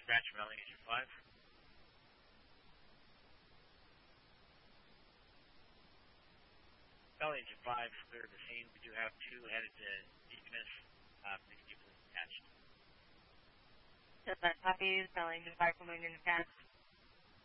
Dispatch from LA Engine 5. LA Engine 5 is clear of the scene. We do have 2 headed to Deaconess. Please keep them attached. Dispatch copies. LA Engine 5 from Union Attached.